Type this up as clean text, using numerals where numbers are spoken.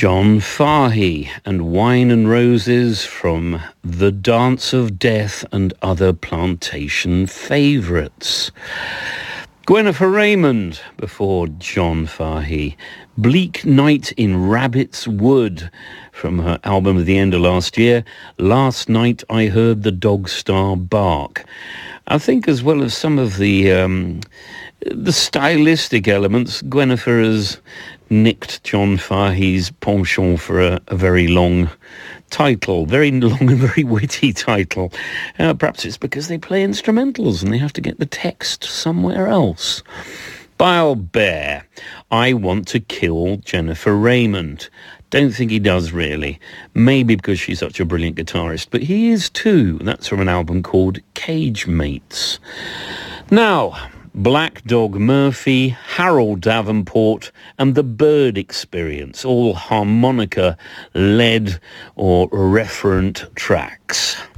John Fahey and Wine and Roses from The Dance of Death and Other Plantation Favourites. Gwennifer Raymond before John Fahey. Bleak Night in Rabbit's Wood from her album at the end of last year. Last Night I Heard the Dog Star Bark. I think as well as some of the stylistic elements, Gwennifer has nicked John Fahey's penchant for a very long title, very long and very witty title. Perhaps it's because they play instrumentals and they have to get the text somewhere else. Bile Bear, I Want to Kill Jennifer Raymond. Don't think he does, really. Maybe because she's such a brilliant guitarist, but he is too. That's from an album called Cage Mates. Now, Black Dog Murphy, Harold Davenport and The Bird Experience, all harmonica-led or referent tracks.